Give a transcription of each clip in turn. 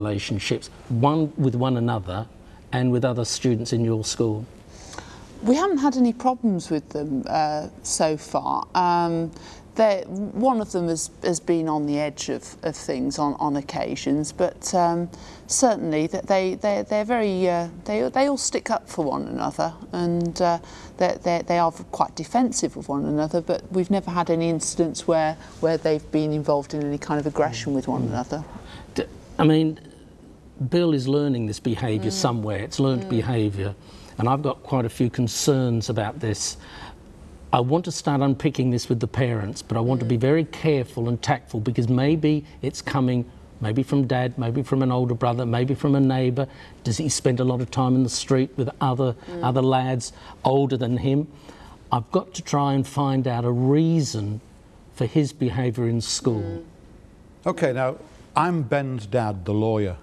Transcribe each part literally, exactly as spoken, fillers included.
relationships, one with one another and with other students in your school? We haven't had any problems with them uh, so far. Um, one of them has, has been on the edge of, of things on, on occasions, but um, certainly that they, they, they're very, uh, they, they all stick up for one another, and uh, they, they, they are quite defensive of one another, but we've never had any incidents where, where they've been involved in any kind of aggression with one another. I mean, Bill is learning this behaviour mm. somewhere. It's learned mm. behaviour, and I've got quite a few concerns about this. I want to start unpicking this with the parents, but I want mm. to be very careful and tactful, because maybe it's coming maybe from Dad, maybe from an older brother, maybe from a neighbour. Does he spend a lot of time in the street with other, mm. other lads older than him? I've got to try and find out a reason for his behaviour in school. Mm. OK, now, I'm Ben's dad, the lawyer,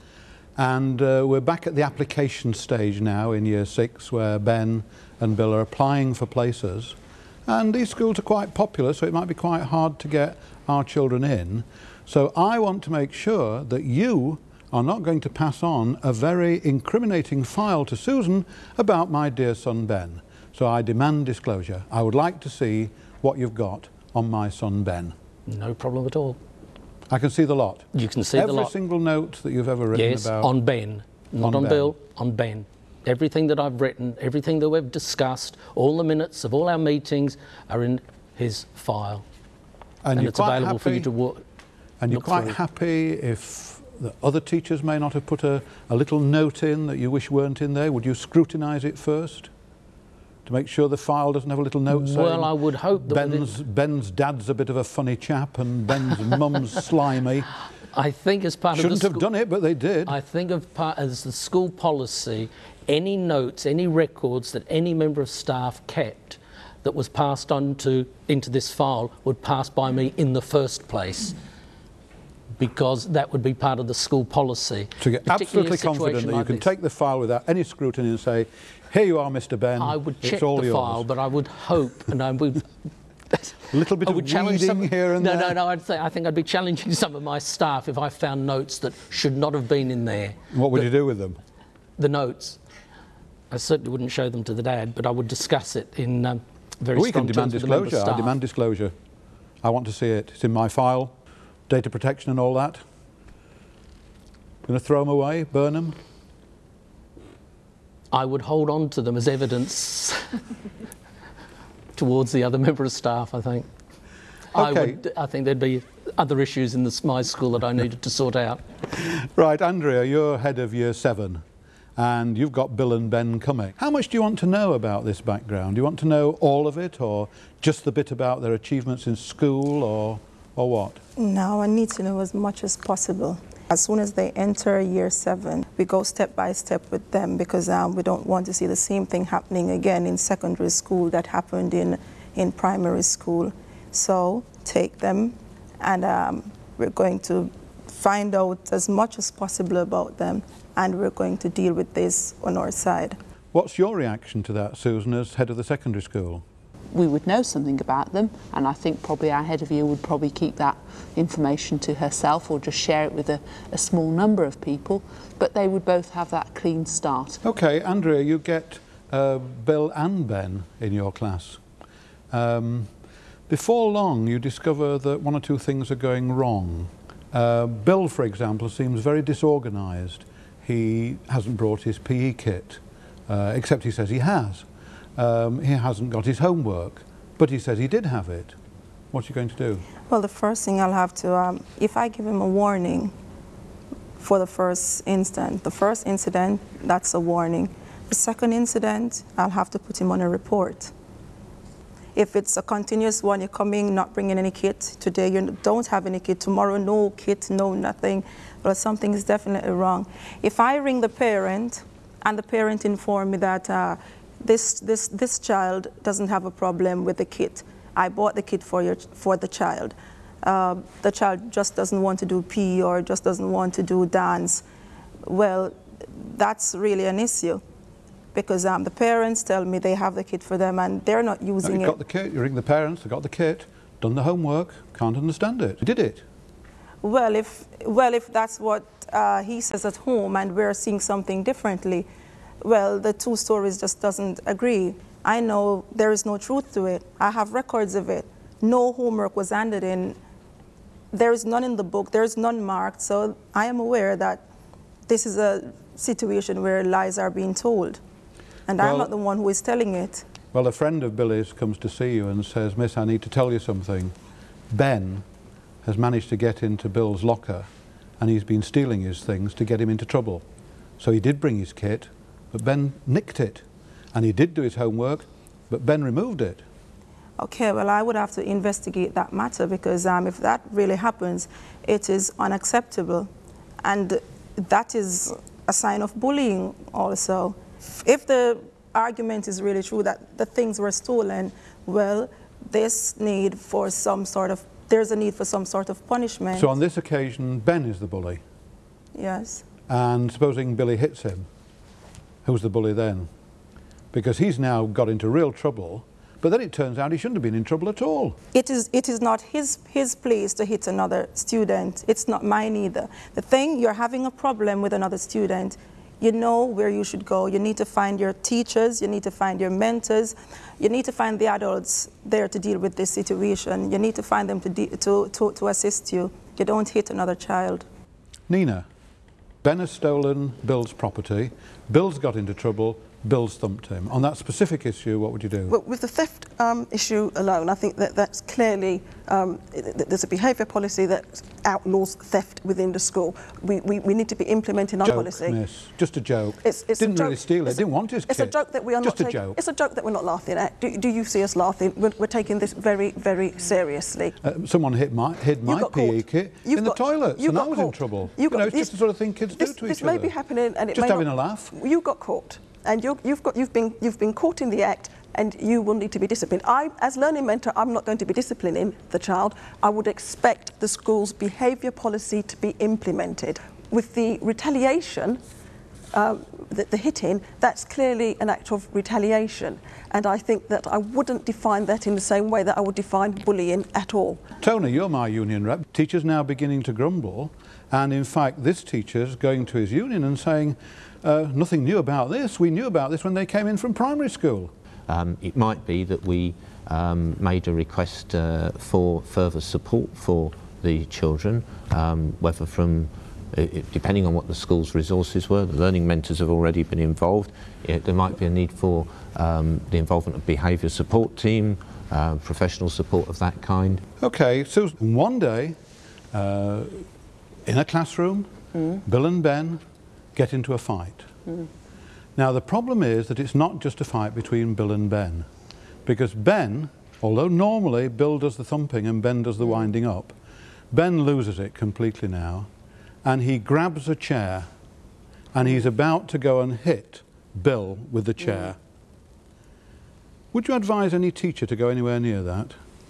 and uh, we're back at the application stage now in year six, where Ben and Bill are applying for places, and these schools are quite popular, so it might be quite hard to get our children in. So I want to make sure that you are not going to pass on a very incriminating file to Susan about my dear son Ben. So I demand disclosure. I would like to see what you've got on my son Ben. No problem at all. I can see the lot. You can see Every the lot. Every single note that you've ever written yes, about. Yes, on Ben. Not on, on Ben. Bill, on Ben. Everything that I've written, everything that we've discussed, all the minutes of all our meetings are in his file. And, and it's available happy, for you to work. And you're quite through. happy if the other teachers may not have put a, a little note in that you wish weren't in there? Would you scrutinise it first to make sure the file doesn't have a little note saying, well, I would hope that Ben's, Ben's dad's a bit of a funny chap and Ben's mum's slimy? I think as part Shouldn't of the have done it, but they did. I think of part as the school policy, any notes, any records that any member of staff kept that was passed on to into this file would pass by me in the first place, because that would be part of the school policy. So you're absolutely confident that like you can this. take the file without any scrutiny and say, here you are, Mister Ben, I would check it's all the yours. file, but I would hope, and I would... A little bit of weeding some, here and no, there? No, no, I'd say, I think I'd be challenging some of my staff if I found notes that should not have been in there. What would the, you do with them? The notes. I certainly wouldn't show them to the dad, but I would discuss it in um, very we strong can demand terms with the member disclosure. staff. I demand disclosure. I want to see it. It's in my file, data protection and all that. Going to throw them away, burn them? I would hold on to them as evidence towards the other member of staff, I think. Okay. I, would, I think there'd be other issues in this, my school that I needed to sort out. Right, Andrea, you're head of year seven, and you've got Bill and Ben coming. How much do you want to know about this background? Do you want to know all of it, or just the bit about their achievements in school, or, or what? No, I need to know as much as possible. As soon as they enter year seven, we go step by step with them, because um, we don't want to see the same thing happening again in secondary school that happened in, in primary school. So take them, and um, we're going to find out as much as possible about them, and we're going to deal with this on our side. What's your reaction to that, Susan, as head of the secondary school? We would know something about them, and I think probably our head of year would probably keep that information to herself or just share it with a, a small number of people, but they would both have that clean start. OK, Andrea, you get uh, Bill and Ben in your class. Um, before long, you discover that one or two things are going wrong. Uh, Bill, for example, seems very disorganised. He hasn't brought his P E kit, uh, except he says he has. Um, he hasn't got his homework, but he says he did have it. What's he going to do? Well, the first thing I'll have to, um, if I give him a warning for the first incident, the first incident, that's a warning. The second incident, I'll have to put him on a report. If it's a continuous one, you're coming, not bringing any kit, today you don't have any kit, tomorrow no kit, no nothing, well, something is definitely wrong. If I ring the parent, and the parent inform me that uh, This, this, this child doesn't have a problem with the kit. I bought the kit for, your, for the child. Uh, the child just doesn't want to do P E or just doesn't want to do dance. Well, that's really an issue, because um, the parents tell me they have the kit for them and they're not using no, it. You've got the kit, you ring the parents, they've got the kit, done the homework, can't understand it. You did it. Well, if, well, if that's what uh, he says at home and we're seeing something differently. Well, the two stories just doesn't agree. I know there is no truth to it. I have records of it. No homework was handed in. There is none in the book. There is none marked. So I am aware that this is a situation where lies are being told. And Well, I'm not the one who is telling it. Well, a friend of Billy's comes to see you and says, Miss, I need to tell you something. Ben has managed to get into Bill's locker and he's been stealing his things to get him into trouble. So he did bring his kit, but Ben nicked it. And he did do his homework, but Ben removed it. Okay, well, I would have to investigate that matter because um, if that really happens, it is unacceptable. And that is a sign of bullying also. If the argument is really true that the things were stolen, well, this need for some sort of, there's a need for some sort of punishment. So on this occasion, Ben is the bully. Yes. And supposing Billy hits him, who's the bully then? Because he's now got into real trouble, but then it turns out he shouldn't have been in trouble at all. It is, it is not his, his place to hit another student. It's not mine either. The thing, you're having a problem with another student, you know where you should go. You need to find your teachers, you need to find your mentors, you need to find the adults there to deal with this situation. You need to find them to, to, to, to assist you. You don't hit another child. Nina, Ben has stolen Bill's property, Bill's got into trouble, Bill's thumped him. On that specific issue, what would you do? Well, with the theft um, issue alone, I think that that's clearly, um, there's a behaviour policy that outlaws theft within the school. We, we, we need to be implementing our joke, policy. Miss. Just a joke. It's, it's Didn't a joke. really steal it, It's didn't want his It's kit. a joke that we are Just not a taking. joke. It's a joke that we're not laughing at. Do, do you see us laughing? We're, we're taking this very, very seriously. Uh, someone hit my, hid my got P E caught. kit You've in the got- toilets you and I got was in caught. trouble. You You got- know, it's this- just the sort of thing kids This, do to this each may other. be happening, and it Just may having not. a laugh. You got caught, and you're, you've got you've been you've been caught in the act, and you will need to be disciplined. I, as learning mentor, I'm not going to be disciplining the child. I would expect the school's behaviour policy to be implemented. With the retaliation, um, the, the hitting, that's clearly an act of retaliation, and I think that I wouldn't define that in the same way that I would define bullying at all. Tony, you're my union rep. Teachers now beginning to grumble, and in fact this teacher's going to his union and saying, uh, nothing new about this, we knew about this when they came in from primary school. Um, it might be that we um, made a request uh, for further support for the children, um, whether from, uh, depending on what the school's resources were, the learning mentors have already been involved. It, there might be a need for um, the involvement of behaviour support team, uh, professional support of that kind. Okay, so one day, uh, in a classroom, mm. Bill and Ben get into a fight. Mm. Now the problem is that it's not just a fight between Bill and Ben, because Ben, although normally Bill does the thumping and Ben does the winding up, Ben loses it completely now, and he grabs a chair and he's about to go and hit Bill with the chair. Mm. Would you advise any teacher to go anywhere near that?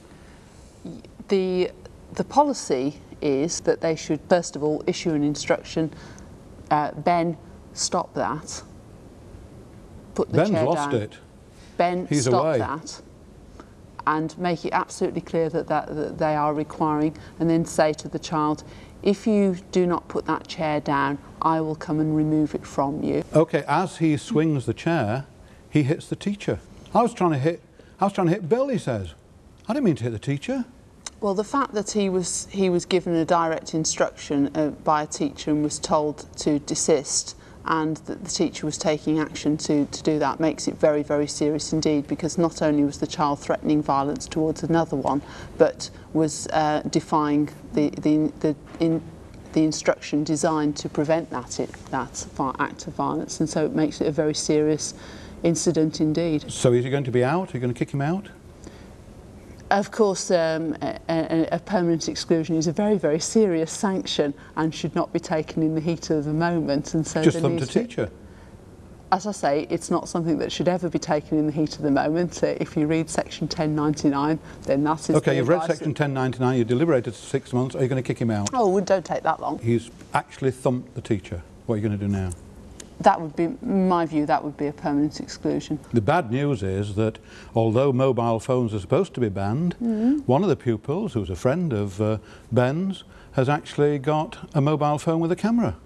The, the policy is that they should first of all issue an instruction, uh, Ben, stop that. Put the Ben's chair lost down. it. Ben, He's stop away. that, and make it absolutely clear that, that, that they are requiring, and then say to the child, if you do not put that chair down, I will come and remove it from you. Okay, as he swings the chair, he hits the teacher. I was trying to hit, I was trying to hit Bill, he says. I didn't mean to hit the teacher. Well, the fact that he was, he was given a direct instruction uh, by a teacher and was told to desist, and that the teacher was taking action to, to do that, makes it very, very serious indeed, because not only was the child threatening violence towards another one, but was uh, defying the, the, the, in, the instruction designed to prevent that, it, that act of violence, and so it makes it a very serious incident indeed. So is he going to be out? Are you going to kick him out? Of course, um, a, a, a permanent exclusion is a very, very serious sanction and should not be taken in the heat of the moment. And so Just there thumped a needs to- teacher. As I say, it's not something that should ever be taken in the heat of the moment. Uh, if you read section ten ninety-nine, then that is Okay, the you've read advice section that- ten ninety-nine, you deliberated for six months, are you going to kick him out? Oh, it don't take that long. He's actually thumped the teacher. What are you going to do now? That would be, in my view, that would be a permanent exclusion. The bad news is that although mobile phones are supposed to be banned, mm-hmm. one of the pupils, who's a friend of uh, Ben's, has actually got a mobile phone with a camera.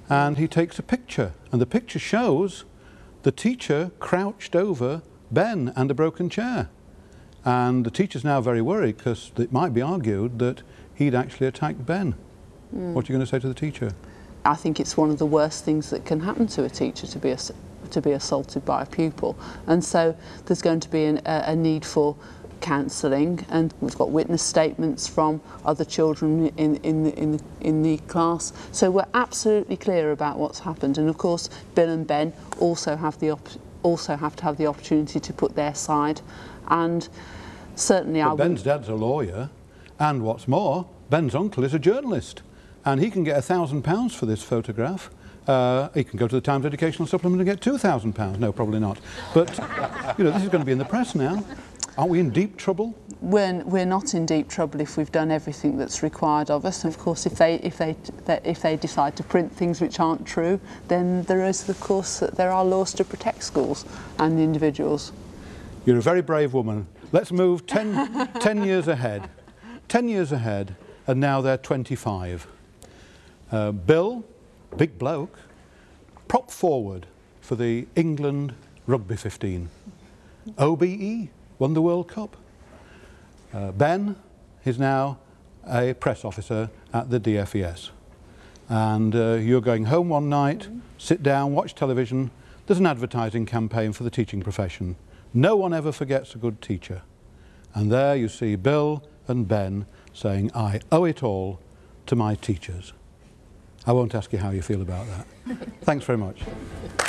and he takes a picture, and the picture shows the teacher crouched over Ben and a broken chair. And the teacher's now very worried because it might be argued that he'd actually attacked Ben. Mm. What are you going to say to the teacher? I think it's one of the worst things that can happen to a teacher, to be ass to be assaulted by a pupil. And so there's going to be an, a, a need for counselling, and we've got witness statements from other children in, in, the, in, the, in the class. So we're absolutely clear about what's happened. And of course, Bill and Ben also have, the op also have to have the opportunity to put their side. And certainly but I Ben's dad's a lawyer, and what's more, Ben's uncle is a journalist, and he can get a thousand pounds for this photograph. Uh, he can go to the Times Educational Supplement and get two thousand pounds. No, probably not. But, you know, this is going to be in the press now. Aren't we in deep trouble? We're, we're not in deep trouble if we've done everything that's required of us. And of course, if they, if they, if they decide to print things which aren't true, then there is, of course, there are laws to protect schools and the individuals. You're a very brave woman. Let's move ten, ten years ahead. ten years ahead, and now they're twenty-five. Uh, Bill, big bloke, prop forward for the England Rugby fifteen. O B E won the World Cup. Uh, Ben is now a press officer at the D F E S. And uh, you're going home one night, mm-hmm. sit down, watch television. There's an advertising campaign for the teaching profession. No one ever forgets a good teacher. And there you see Bill and Ben saying, I owe it all to my teachers. I won't ask you how you feel about that. Thanks very much.